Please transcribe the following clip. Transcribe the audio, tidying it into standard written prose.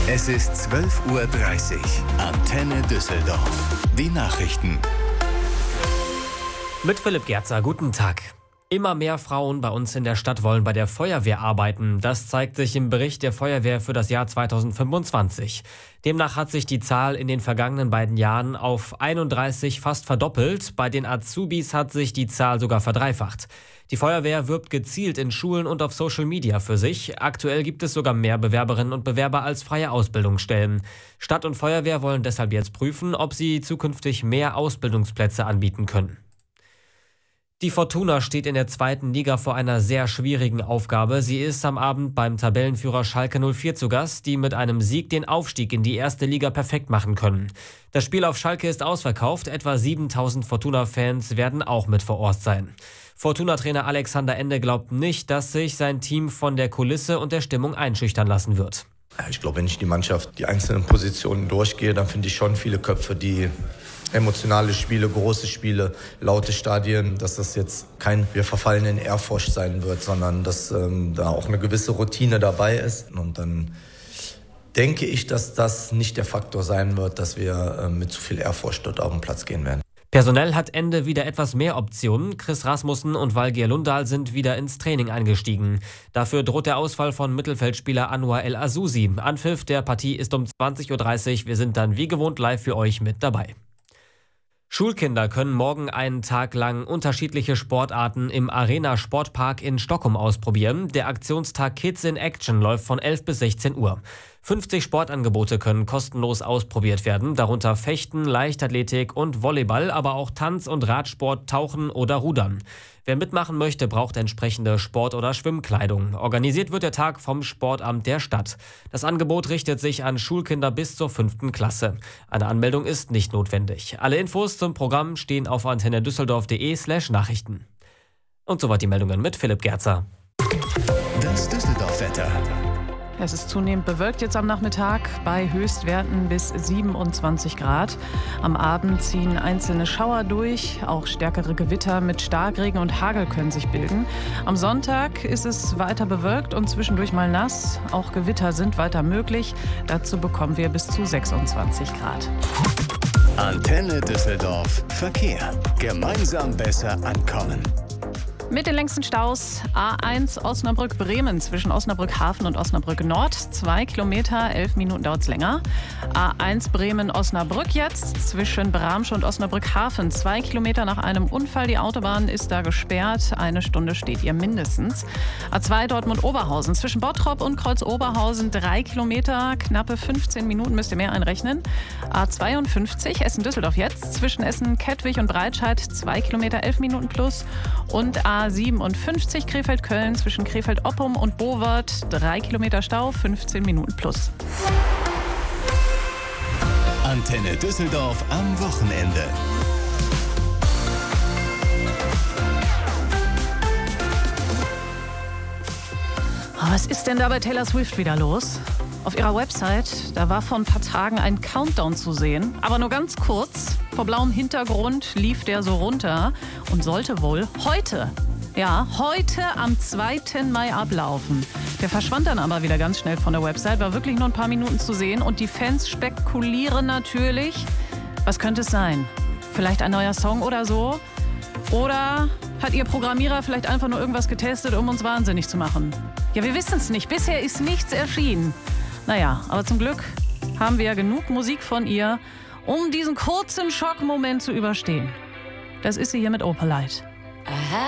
Es ist 12:30 Uhr. Antenne Düsseldorf. Die Nachrichten. Mit Philipp Gerzer, guten Tag. Immer mehr Frauen bei uns in der Stadt wollen bei der Feuerwehr arbeiten. Das zeigt sich im Bericht der Feuerwehr für das Jahr 2025. Demnach hat sich die Zahl in den vergangenen beiden Jahren auf 31 fast verdoppelt. Bei den Azubis hat sich die Zahl sogar verdreifacht. Die Feuerwehr wirbt gezielt in Schulen und auf Social Media für sich. Aktuell gibt es sogar mehr Bewerberinnen und Bewerber als freie Ausbildungsstellen. Stadt und Feuerwehr wollen deshalb jetzt prüfen, ob sie zukünftig mehr Ausbildungsplätze anbieten können. Die Fortuna steht in der 2. Liga vor einer sehr schwierigen Aufgabe. Sie ist am Abend beim Tabellenführer Schalke 04 zu Gast, die mit einem Sieg den Aufstieg in die 1. Liga perfekt machen können. Das Spiel auf Schalke ist ausverkauft. Etwa 7000 Fortuna-Fans werden auch mit vor Ort sein. Fortuna-Trainer Alexander Ende glaubt nicht, dass sich sein Team von der Kulisse und der Stimmung einschüchtern lassen wird. Ich glaube, wenn ich die Mannschaft, die einzelnen Positionen durchgehe, dann finde ich schon viele Köpfe, die emotionale Spiele, große Spiele, laute Stadien, dass das jetzt kein wir verfallen in Ehrfurcht sein wird, sondern dass da auch eine gewisse Routine dabei ist. Und dann denke ich, dass das nicht der Faktor sein wird, dass wir mit zu viel Ehrfurcht dort auf den Platz gehen werden. Personell hat Ende wieder etwas mehr Optionen. Chris Rasmussen und Valgeir Lundahl sind wieder ins Training eingestiegen. Dafür droht der Ausfall von Mittelfeldspieler Anwar El Azusi. Anpfiff der Partie ist um 20:30 Uhr. Wir sind dann wie gewohnt live für euch mit dabei. Schulkinder können morgen einen Tag lang unterschiedliche Sportarten im Arena Sportpark in Stockholm ausprobieren. Der Aktionstag Kids in Action läuft von 11 bis 16 Uhr. 50 Sportangebote können kostenlos ausprobiert werden, darunter Fechten, Leichtathletik und Volleyball, aber auch Tanz- und Radsport, Tauchen oder Rudern. Wer mitmachen möchte, braucht entsprechende Sport- oder Schwimmkleidung. Organisiert wird der Tag vom Sportamt der Stadt. Das Angebot richtet sich an Schulkinder bis zur 5. Klasse. Eine Anmeldung ist nicht notwendig. Alle Infos zum Programm stehen auf antennedüsseldorf.de/Nachrichten. Und soweit die Meldungen mit Philipp Gerzer. Das Düsseldorf-Wetter. Es ist zunehmend bewölkt jetzt am Nachmittag bei Höchstwerten bis 27 Grad. Am Abend ziehen einzelne Schauer durch. Auch stärkere Gewitter mit Starkregen und Hagel können sich bilden. Am Sonntag ist es weiter bewölkt und zwischendurch mal nass. Auch Gewitter sind weiter möglich. Dazu bekommen wir bis zu 26 Grad. Antenne Düsseldorf. Verkehr. Gemeinsam besser ankommen. Mit den längsten Staus A1 Osnabrück-Bremen zwischen Osnabrück-Hafen und Osnabrück-Nord. 2 Kilometer, 11 Minuten dauert es länger. A1 Bremen-Osnabrück jetzt zwischen Bramsch und Osnabrück-Hafen. 2 Kilometer nach einem Unfall. Die Autobahn ist da gesperrt. 1 Stunde steht ihr mindestens. A2 Dortmund-Oberhausen zwischen Bottrop und Kreuz-Oberhausen. 3 Kilometer, knappe 15 Minuten müsst ihr mehr einrechnen. A52 Essen-Düsseldorf jetzt zwischen Essen-Kettwig und Breitscheid. 2 Kilometer, 11 Minuten plus. Und A57 Krefeld-Köln zwischen Krefeld-Oppum und Bowert. 3 Kilometer Stau, 15 Minuten plus. Antenne Düsseldorf am Wochenende. Was ist denn da bei Taylor Swift wieder los? Auf ihrer Website, da war vor ein paar Tagen ein Countdown zu sehen, aber nur ganz kurz. Vor blauem Hintergrund lief der so runter und sollte wohl heute am 2. Mai ablaufen. Der verschwand dann aber wieder ganz schnell von der Website, war wirklich nur ein paar Minuten zu sehen und die Fans spekulieren natürlich. Was könnte es sein? Vielleicht ein neuer Song oder so? Oder hat ihr Programmierer vielleicht einfach nur irgendwas getestet, um uns wahnsinnig zu machen? Ja, wir wissen es nicht. Bisher ist nichts erschienen. Naja, aber zum Glück haben wir ja genug Musik von ihr, um diesen kurzen Schockmoment zu überstehen. Das ist sie hier mit Opalite.